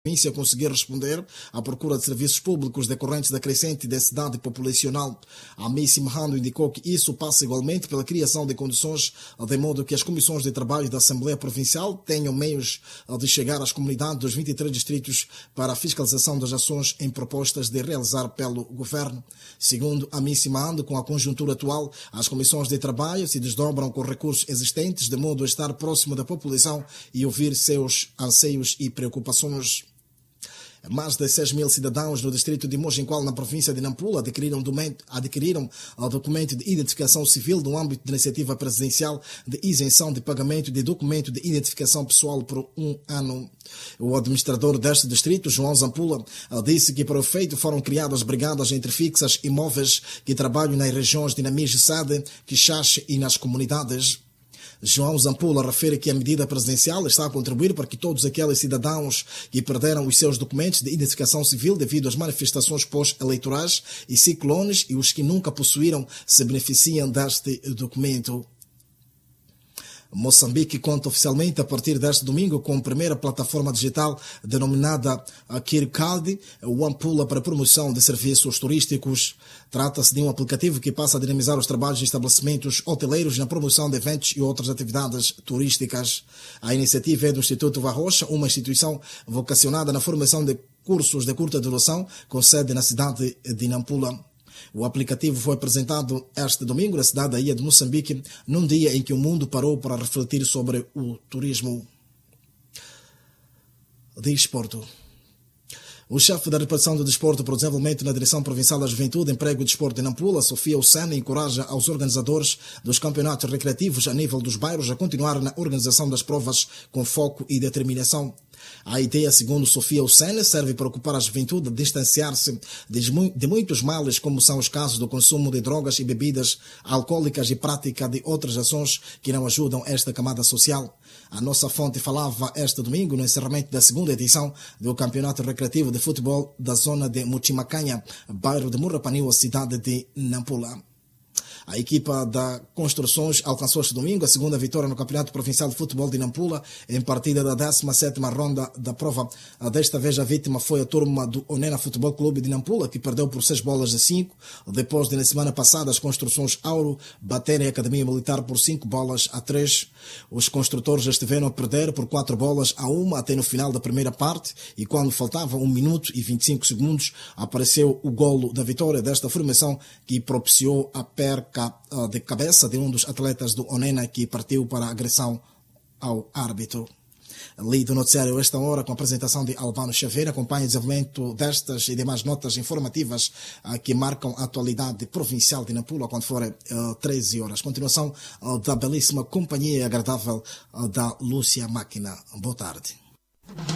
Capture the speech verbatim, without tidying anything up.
província conseguir responder à procura de serviços públicos decorrentes da crescente densidade populacional. A Missy Mahando indicou que isso passa igualmente pela criação de condições de modo que as comissões de trabalho da Assembleia Provincial tenham meios de chegar às comunidades dos vinte e três distritos para a fiscalização das ações em propostas de realizar pelo governo. Segundo a Missy Mahando, com a conjuntura atual, as comissões de trabalho se desdobram com recursos existentes de modo a estar próximo da população e ouvir seus anseios e preocupações. Mais de seis mil cidadãos no distrito de Mojengual, na província de Nampula, adquiriram, adquiriram o documento de identificação civil no âmbito da iniciativa presidencial de isenção de pagamento de documento de identificação pessoal por um ano. O administrador deste distrito, João Zampula, disse que para o efeito foram criadas brigadas entre fixas e móveis que trabalham nas regiões de Namije, Sade, Quixache e nas comunidades. João Zampula refere que a medida presidencial está a contribuir para que todos aqueles cidadãos que perderam os seus documentos de identificação civil devido às manifestações pós-eleitorais e ciclones e os que nunca possuíram se beneficiem deste documento. Moçambique conta oficialmente a partir deste domingo com a primeira plataforma digital denominada Kirkaldi, o Ampula para promoção de serviços turísticos. Trata-se de um aplicativo que passa a dinamizar os trabalhos de estabelecimentos hoteleiros na promoção de eventos e outras atividades turísticas. A iniciativa é do Instituto Varrocha, uma instituição vocacionada na formação de cursos de curta duração com sede na cidade de Nampula. O aplicativo foi apresentado este domingo na cidade da ilha de Moçambique, num dia em que o mundo parou para refletir sobre o turismo. De esporto. O chefe da repartição do desporto para o desenvolvimento na Direção Provincial da Juventude, Emprego e Desporto de Nampula, Sofia Ossena, encoraja aos organizadores dos campeonatos recreativos a nível dos bairros a continuar na organização das provas com foco e determinação. A ideia, segundo Sofia Ossena, serve para ocupar a juventude a distanciar-se de muitos males, como são os casos do consumo de drogas e bebidas alcoólicas e prática de outras ações que não ajudam esta camada social. A nossa fonte falava este domingo no encerramento da segunda edição do Campeonato Recreativo de Futebol da zona de Muchimacanha, bairro de Murrapaniwa, cidade de Nampula. A equipa da Construções alcançou este domingo a segunda vitória no Campeonato Provincial de Futebol de Nampula, em partida da décima sétima ronda da prova. Desta vez a vítima foi a turma do Onena Futebol Clube de Nampula, que perdeu por seis bolas a cinco, depois de na semana passada as Construções Auro baterem a Academia Militar por cinco bolas a três. Os construtores estiveram a perder por quatro bolas a uma até no final da primeira parte, e quando faltava um minuto e vinte e cinco segundos, apareceu o golo da vitória desta formação, que propiciou a perca de cabeça de um dos atletas do Onena, que partiu para a agressão ao árbitro. Lido noticiário esta hora com a apresentação de Albano Xavier. Acompanhe o desenvolvimento destas e demais notas informativas uh, que marcam a atualidade provincial de Nampula quando forem uh, treze horas. Continuação uh, da belíssima companhia agradável uh, da Lúcia Máquina. Boa tarde.